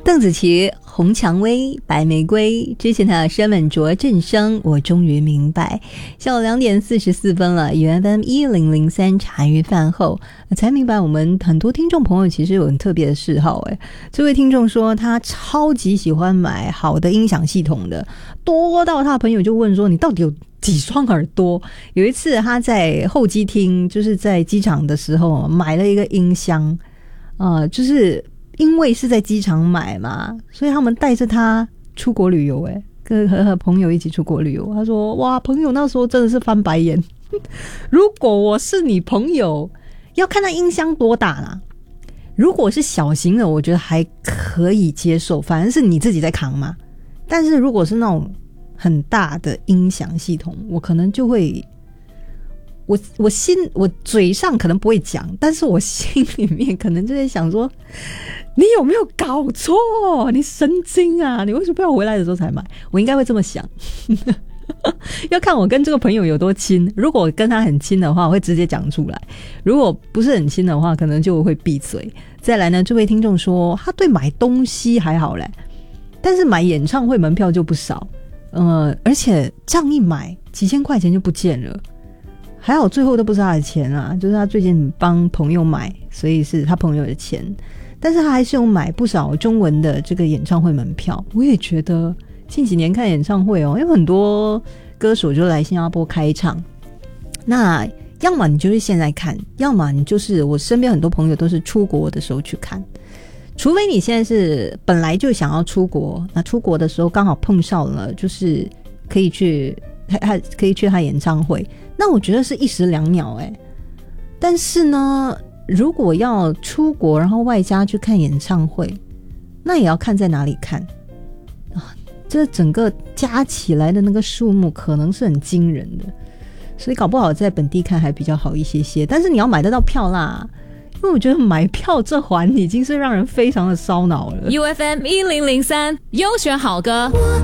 邓紫棋、红蔷薇、白玫瑰，之前的山本卓振声，我终于明白。下午2点44分了，UFM 1003茶余饭后，才明白我们很多听众朋友其实有很特别的嗜好。这位听众说他超级喜欢买好的音响系统的，多到他的朋友就问说你到底有几双耳朵。有一次他在候机厅，就是在机场的时候买了一个音箱，就是因为是在机场买嘛，所以他们带着他出国旅游，和朋友一起出国旅游。他说哇，朋友那时候真的是翻白眼如果我是你朋友，要看那音箱多大啦，如果是小型的我觉得还可以接受，反正是你自己在扛嘛。但是如果是那种很大的音响系统，我可能就会我嘴上可能不会讲，但是我心里面可能就在想说，你有没有搞错？你神经啊！你为什么不要回来的时候才买？我应该会这么想要看我跟这个朋友有多亲，如果我跟他很亲的话我会直接讲出来，如果不是很亲的话可能就会闭嘴。再来呢，这位听众说他对买东西还好嘞，但是买演唱会门票就不少，而且这样一买几千块钱就不见了。还好最后都不是他的钱啊，就是他最近帮朋友买，所以是他朋友的钱，但是他还是有买不少中文的这个演唱会门票。我也觉得近几年看演唱会因为很多歌手就来新加坡开唱，那要么你就是现在看，要么你就是我身边很多朋友都是出国的时候去看，除非你现在是本来就想要出国，那出国的时候刚好碰上了就是可以去他演唱会，那我觉得是一石两鸟但是呢，如果要出国然后外加去看演唱会，那也要看在哪里看啊，这整个加起来的那个数目可能是很惊人的，所以搞不好在本地看还比较好一些些，但是你要买得到票啦，因为我觉得买票这环已经是让人非常的烧脑了。 UFM 1003优选好歌。